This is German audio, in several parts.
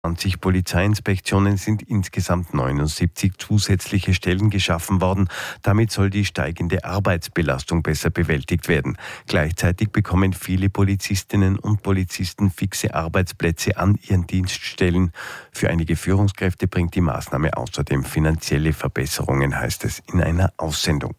20 Polizeiinspektionen sind insgesamt 79 zusätzliche Stellen geschaffen worden. Damit soll die steigende Arbeitsbelastung besser bewältigt werden. Gleichzeitig bekommen viele Polizistinnen und Polizisten fixe Arbeitsplätze an ihren Dienststellen. Für einige Führungskräfte bringt die Maßnahme außerdem finanzielle Verbesserungen, heißt es in einer Aussendung.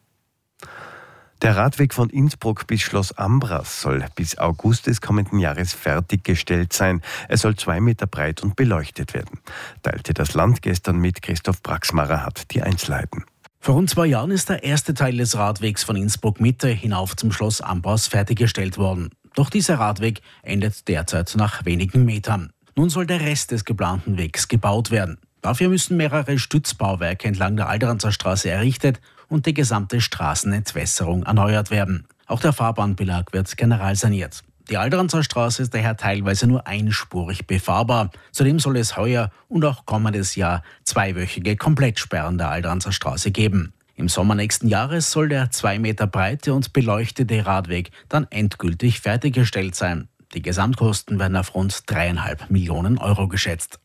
Der Radweg von Innsbruck bis Schloss Ambras soll bis August des kommenden Jahres fertiggestellt sein. Er soll 2 Meter breit und beleuchtet werden, teilte das Land gestern mit. Christoph Braxmarer hat die Einzelheiten. Vor rund 2 Jahren ist der erste Teil des Radwegs von Innsbruck Mitte hinauf zum Schloss Ambras fertiggestellt worden. Doch dieser Radweg endet derzeit nach wenigen Metern. Nun soll der Rest des geplanten Wegs gebaut werden. Dafür müssen mehrere Stützbauwerke entlang der Alderanzer Straße errichtet und die gesamte Straßenentwässerung erneuert werden. Auch der Fahrbahnbelag wird generalsaniert. Die Alderanzer Straße ist daher teilweise nur einspurig befahrbar. Zudem soll es heuer und auch kommendes Jahr 2-wöchige Komplettsperren der Alderanzer Straße geben. Im Sommer nächsten Jahres soll der 2 Meter breite und beleuchtete Radweg dann endgültig fertiggestellt sein. Die Gesamtkosten werden auf rund 3,5 Millionen Euro geschätzt.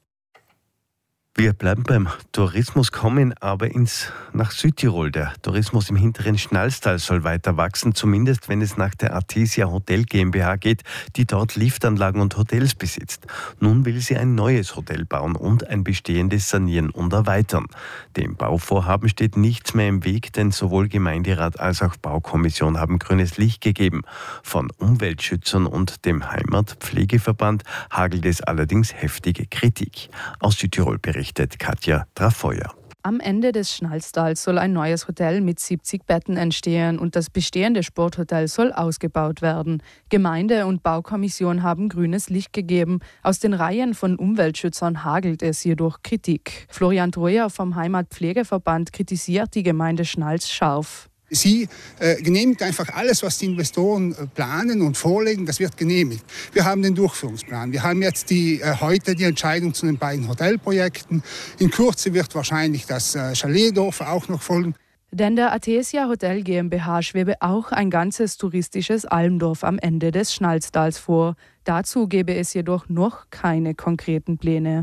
Wir bleiben beim Tourismus, kommen aber nach Südtirol. Der Tourismus im hinteren Schnalstal soll weiter wachsen, zumindest wenn es nach der Artesia Hotel GmbH geht, die dort Liftanlagen und Hotels besitzt. Nun will sie ein neues Hotel bauen und ein bestehendes sanieren und erweitern. Dem Bauvorhaben steht nichts mehr im Weg, denn sowohl Gemeinderat als auch Baukommission haben grünes Licht gegeben. Von Umweltschützern und dem Heimatpflegeverband hagelt es allerdings heftige Kritik. Aus Südtirol berichtet Katja Trafeuer. Am Ende des Schnalstals soll ein neues Hotel mit 70 Betten entstehen und das bestehende Sporthotel soll ausgebaut werden. Gemeinde und Baukommission haben grünes Licht gegeben. Aus den Reihen von Umweltschützern hagelt es jedoch Kritik. Florian Treuer vom Heimatpflegeverband kritisiert die Gemeinde Schnals scharf. Sie genehmigt einfach alles, was die Investoren planen und vorlegen, das wird genehmigt. Wir haben den Durchführungsplan. Wir haben jetzt heute die Entscheidung zu den beiden Hotelprojekten. In Kürze wird wahrscheinlich das Chaletdorf auch noch folgen. Denn der Artesia Hotel GmbH schwebe auch ein ganzes touristisches Almdorf am Ende des Schnalstals vor. Dazu gäbe es jedoch noch keine konkreten Pläne.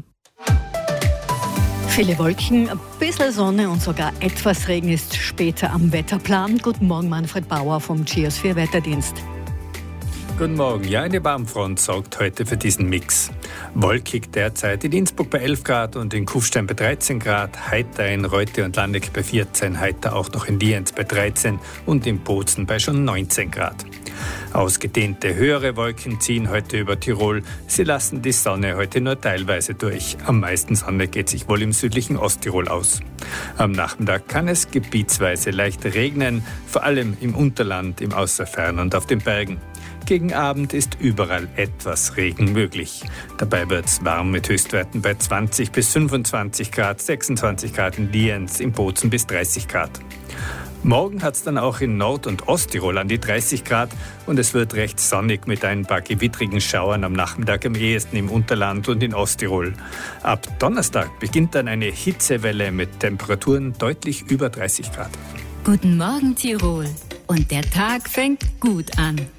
Viele Wolken, ein bisschen Sonne und sogar etwas Regen ist später am Wetterplan. Guten Morgen, Manfred Bauer vom Geosphere Wetterdienst. Guten Morgen. Ja, eine Warmfront sorgt heute für diesen Mix. Wolkig derzeit in Innsbruck bei 11 Grad und in Kufstein bei 13 Grad, heiter in Reute und Landeck bei 14, heiter auch noch in Lienz bei 13 und in Bozen bei schon 19 Grad. Ausgedehnte höhere Wolken ziehen heute über Tirol. Sie lassen die Sonne heute nur teilweise durch. Am meisten Sonne geht sich wohl im südlichen Osttirol aus. Am Nachmittag kann es gebietsweise leicht regnen, vor allem im Unterland, im Außerfern und auf den Bergen. Gegen Abend ist überall etwas Regen möglich. Dabei wird es warm mit Höchstwerten bei 20 bis 25 Grad, 26 Grad in Lienz, in Bozen bis 30 Grad. Morgen hat es dann auch in Nord- und Osttirol an die 30 Grad und es wird recht sonnig mit ein paar gewittrigen Schauern am Nachmittag am ehesten im Unterland und in Osttirol. Ab Donnerstag beginnt dann eine Hitzewelle mit Temperaturen deutlich über 30 Grad. Guten Morgen, Tirol. Und der Tag fängt gut an.